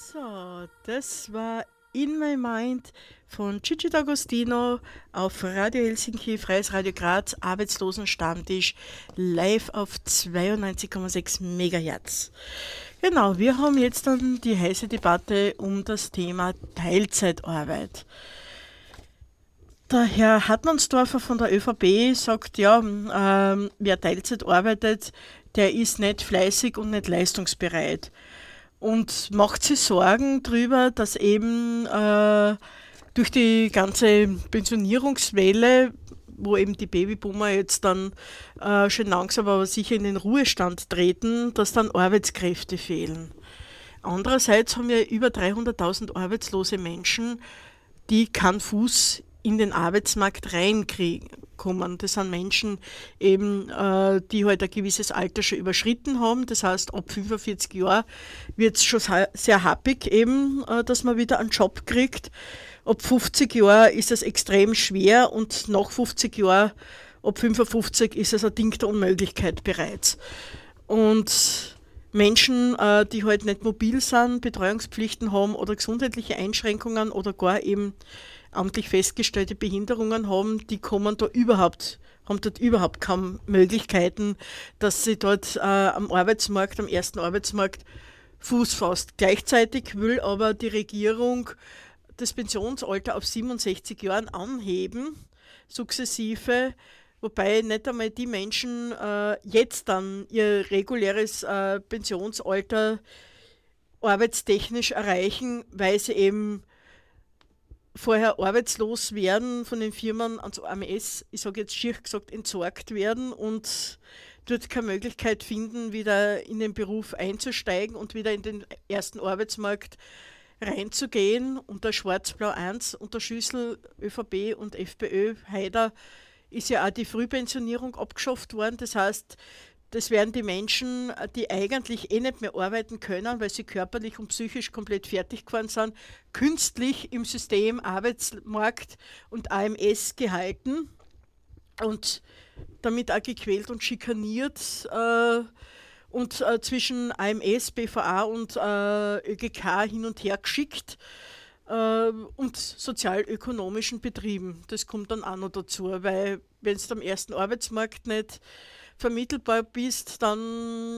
So, das war In My Mind von Gigi D'Agostino auf Radio Helsinki, Freies Radio Graz, Arbeitslosenstammtisch, live auf 92,6 Megahertz. Genau, wir haben jetzt dann die heiße Debatte um das Thema Teilzeitarbeit. Der Herr Hartmannsdorfer von der ÖVP sagt, ja, wer Teilzeit arbeitet, der ist nicht fleißig und nicht leistungsbereit. Und macht sich Sorgen darüber, dass eben durch die ganze Pensionierungswelle, wo eben die Babyboomer jetzt dann schon langsam aber sicher in den Ruhestand treten, dass dann Arbeitskräfte fehlen. Andererseits haben wir über 300.000 arbeitslose Menschen, die keinen Fuß in den Arbeitsmarkt reinkommen. Das sind Menschen, eben, die halt ein gewisses Alter schon überschritten haben. Das heißt, ab 45 Jahren wird es schon sehr happig, eben, dass man wieder einen Job kriegt. Ab 50 Jahren ist es extrem schwer und nach 50 Jahren, ab 55, ist es ein Ding der Unmöglichkeit bereits. Und Menschen, die halt nicht mobil sind, Betreuungspflichten haben oder gesundheitliche Einschränkungen oder gar eben amtlich festgestellte Behinderungen haben, die haben dort überhaupt kaum Möglichkeiten, dass sie dort am ersten Arbeitsmarkt Fuß fasst. Gleichzeitig will aber die Regierung das Pensionsalter auf 67 Jahren anheben, sukzessive, wobei nicht einmal die Menschen jetzt dann ihr reguläres Pensionsalter arbeitstechnisch erreichen, weil sie eben vorher arbeitslos werden, von den Firmen ans AMS, ich sage jetzt schier gesagt, entsorgt werden und dort keine Möglichkeit finden, wieder in den Beruf einzusteigen und wieder in den ersten Arbeitsmarkt reinzugehen. Und der Schwarz-Blau 1 und der Schüssel ÖVP und FPÖ, Haider, ist ja auch die Frühpensionierung abgeschafft worden. Das heißt, das werden die Menschen, die eigentlich nicht mehr arbeiten können, weil sie körperlich und psychisch komplett fertig geworden sind, künstlich im System Arbeitsmarkt und AMS gehalten und damit auch gequält und schikaniert und zwischen AMS, BVA und ÖGK hin und her geschickt und sozialökonomischen Betrieben. Das kommt dann auch noch dazu, weil wenn du am ersten Arbeitsmarkt nicht vermittelbar bist, dann